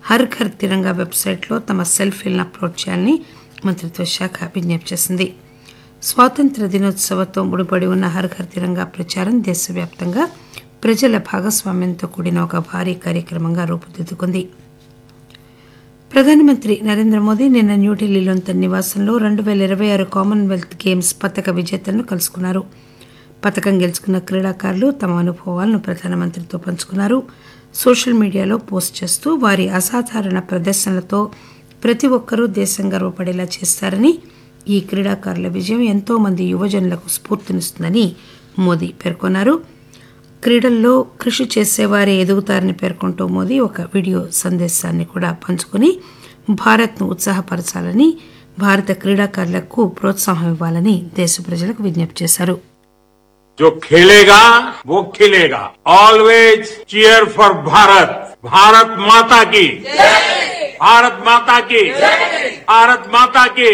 హర్ ఘర్ తిరంగా వెబ్సైట్లో తమ సెల్ఫీలను అప్లోడ్ చేయాలని మంత్రిత్వ శాఖ విజ్ఞప్తి చేసింది. స్వాతంత్ర దినోత్సవంతో ముడిపడి ఉన్న హర్ ఘర్ తిరంగా ప్రచారం దేశవ్యాప్తంగా ప్రజల భాగస్వామ్యంతో కూడిన ఒక భారీ కార్యక్రమంగా రూపుదిద్దుకుంది. ప్రధానమంత్రి నరేంద్ర మోదీ నిన్న న్యూఢిల్లీలోని తన నివాసంలో 2026 కామన్వెల్త్ గేమ్స్ పతక విజేతలను కలుసుకున్నారు. పతకం గెలుచుకున్న క్రీడాకారులు తమ అనుభవాలను ప్రధానమంత్రితో పంచుకున్నారు. సోషల్ మీడియాలో పోస్ట్ చేస్తూ వారి అసాధారణ ప్రదర్శనలతో ప్రతి ఒక్కరూ దేశం గర్వపడేలా చేస్తారని, ఈ క్రీడాకారుల విజయం ఎంతో మంది యువజనులకు స్ఫూర్తినిస్తుందని మోదీ పేర్కొన్నారు. క్రీడల్లో కృషి చేసేవారే ఎదుగుతారని పేర్కొంటూ మోదీ ఒక వీడియో సందేశాన్ని కూడా పంచుకుని భారత్ను ఉత్సాహపరచాలని, భారత క్రీడాకారులకు ప్రోత్సాహం ఇవ్వాలని దేశ ప్రజలకు విజ్ఞప్తి చేశారు. जो खेलेगा वो खिलेगा. Always cheer for Bharat. Bharat माता की भारत माता की भारत माता की.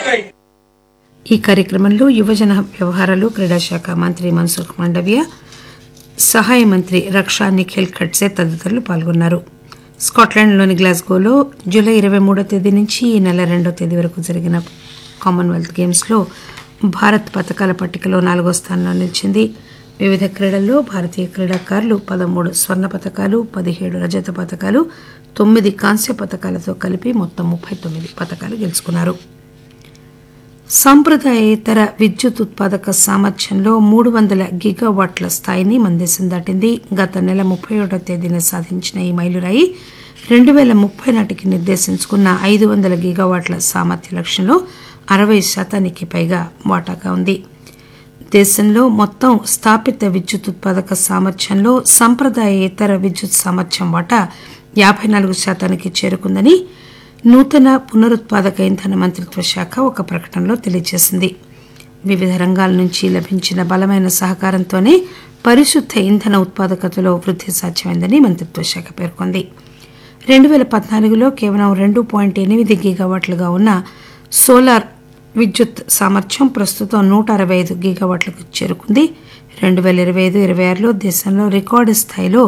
ఈ కార్యక్రమంలో యువజన వ్యవహారాలు క్రీడా శాఖ మంత్రి మన్సుఖ్ మాండవియా, సహాయ మంత్రి రక్షా నిఖిల్ ఖడ్సే తదితరులు పాల్గొన్నారు. స్కాట్లాండ్లోని గ్లాస్గోలో జూలై 23వ తేదీ నుంచి ఈ నెల 2వ తేదీ వరకు జరిగిన కామన్వెల్త్ గేమ్స్లో భారత్ పతకాల పట్టికలో 4వ స్థానంలో నిలిచింది. వివిధ క్రీడల్లో భారతీయ క్రీడాకారులు 13 స్వర్ణ పతకాలు, 17 రజత పతకాలు, 9 కాంస్య పతకాలతో కలిపి మొత్తం 39 పతకాలు గెలుచుకున్నారు. సాంప్రదాయేతర విద్యుత్ ఉత్పాదక సామర్థ్యంలో 300 గిగావాట్ల స్థాయిని మన దేశం దాటింది. గత నెల 31వ తేదీన సాధించిన ఈ మైలురాయి 2030 నాటికి నిర్దేశించుకున్న 500 గిగావాట్ల సామర్థ్య లక్ష్యంలో 60% పైగా వాటాగా ఉంది. దేశంలో మొత్తం స్థాపిత విద్యుత్ ఉత్పాదక సామర్థ్యంలో సంప్రదాయేతర విద్యుత్ సామర్థ్యం వాటా 54% చేరుకుందని నూతన పునరుత్పాదక ఇంధన మంత్రిత్వ శాఖ ఒక ప్రకటనలో తెలియజేసింది. వివిధ రంగాల నుంచి లభించిన బలమైన సహకారంతోనే పరిశుద్ధ ఇంధన ఉత్పాదకతలో వృద్ధి సాధ్యమైందని మంత్రిత్వ శాఖ పేర్కొంది. 2014లో కేవలం 2.8 గిగావాట్లుగా ఉన్న సోలార్ విద్యుత్ సామర్థ్యం ప్రస్తుతం 165 గిగావాట్లకు చేరుకుంది. 2025-26లో దేశంలో రికార్డు స్థాయిలో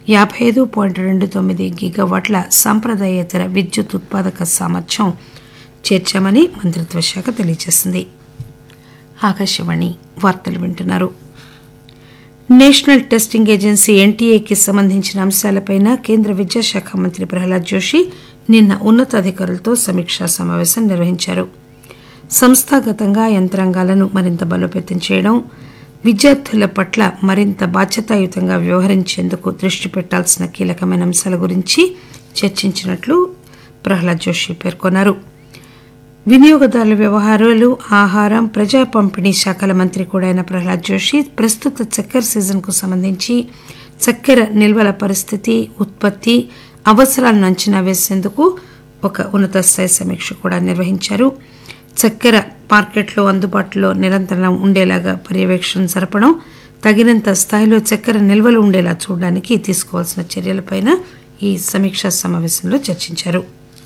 55.29 గిగావాట్ల సంప్రదాయేతర విద్యుత్ ఉత్పాదక సామర్థ్యం చేర్చామని మంత్రిత్వ శాఖ తెలియజేసింది. ఆకాశవాణి వార్తలు వింటున్నారు. నేషనల్ టెస్టింగ్ ఏజెన్సీ ఎన్టీఏకి సంబంధించిన అంశాలపై కేంద్ర విద్యాశాఖ మంత్రి ప్రహ్లాద్ జోషి నిన్న ఉన్నతాధికారులతో సమీక్షా సమావేశం నిర్వహించారు. సంస్థాగతంగా యంత్రాంగాలను మరింత బలోపేతం చేయడం, విద్యార్థుల పట్ల మరింత బాధ్యతాయుతంగా వ్యవహరించేందుకు దృష్టి పెట్టాల్సిన కీలకమైన అంశాల గురించి చర్చించినట్లు ప్రహ్లాద్ జోషి పేర్కొన్నారు. వినియోగదారుల వ్యవహారాలు, ఆహారం, ప్రజా పంపిణీ శాఖల మంత్రి కూడా అయిన ప్రహ్లాద్ జోషి ప్రస్తుత చక్కెర సీజన్కు సంబంధించి చక్కెర నిల్వల పరిస్థితి, ఉత్పత్తి, అవసరాలను అంచనా వేసేందుకు ఒక ఉన్నత స్థాయి సమీక్ష కూడా నిర్వహించారు. చక్కెర మార్కెట్లో అందుబాటులో నిరంతరం ఉండేలాగా పర్యవేక్షణ జరపడం, తగినంత స్థాయిలో చక్కెర నిల్వలు ఉండేలా చూడడానికి తీసుకోవాల్సిన చర్యలపై ఈ సమీక్షా సమావేశంలో చర్చించారు.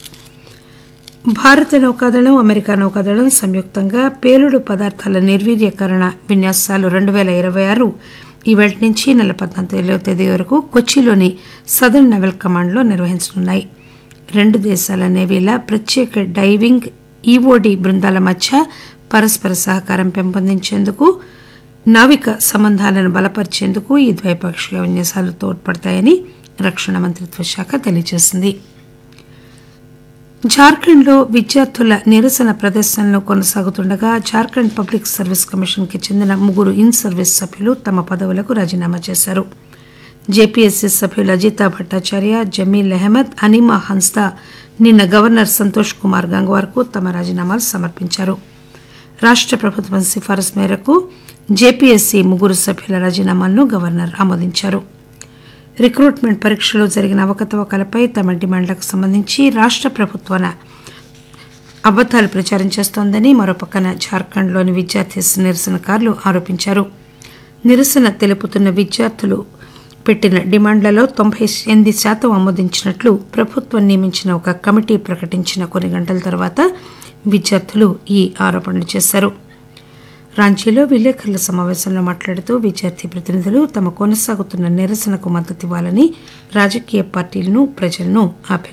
భారత నౌకాదళం, అమెరికా నౌకాదళం సంయుక్తంగా పేలుడు పదార్థాల నిర్వీర్యకరణ విన్యాసాలు 2026 ఈవేళ నుంచి నెల 14వ తేదీ వరకు కొచ్చిలోని సదర్న్ నెవల్ కమాండ్లో నిర్వహించనున్నాయి. 2 దేశాల నేవీల ప్రత్యేక డైవింగ్, ఈఓడి బృందాల మధ్య పరస్పర సహకారం పెంపొందించేందుకు, నావిక సంబంధాలను బలపరిచేందుకు ఈ ద్వైపాక్షిక విన్యాసాలు తోడ్పడతాయని రక్షణ మంత్రిత్వ శాఖ తెలియజేసింది. జార్ఖండ్లో విద్యార్థుల నిరసన ప్రదర్శనలు కొనసాగుతుండగా జార్ఖండ్ పబ్లిక్ సర్వీస్ కమిషన్కి చెందిన 3 ఇన్ సర్వీస్ సభ్యులు తమ పదవులకు రాజీనామా చేశారు. జేపీఎస్సీ సభ్యులు అజితా భట్టాచార్య, జమీల్ అహ్మద్, అనిమా హన్స్దా నిన్న గవర్నర్ సంతోష్ కుమార్ గంగ్వార్కు తమ రాజీనామాలు సమర్పించారు. రాష్ట్ర ప్రభుత్వం సిఫారసు మేరకు జేపీఎస్సీ 3 సభ్యుల రాజీనామాలను గవర్నర్ ఆమోదించారు. రిక్రూట్మెంట్ పరీక్షలో జరిగిన అవకతవకలపై తమ డిమాండ్లకు సంబంధించి రాష్ట్ర ప్రభుత్వం అబద్దాలు ప్రచారం చేస్తోందని మరోపక్కన జార్ఖండ్లోని విద్యార్థి నిరసనకారులు ఆరోపించారు. నిరసన తెలుపుతున్న విద్యార్థులు పెట్టిన డిమాండ్లలో 98% ఆమోదించినట్లు ప్రభుత్వం నియమించిన ఒక కమిటీ ప్రకటించిన కొన్ని గంటల తర్వాత విద్యార్థులు ఈ ఆరోపణలు చేశారు. రాంచీలో విలేకరుల సమావేశంలో మాట్లాడుతూ విద్యార్థి ప్రతినిధులు తమ కొనసాగుతున్న నిరసనకు మద్దతు ఇవ్వాలని రాజకీయ పార్టీలను, ప్రజలను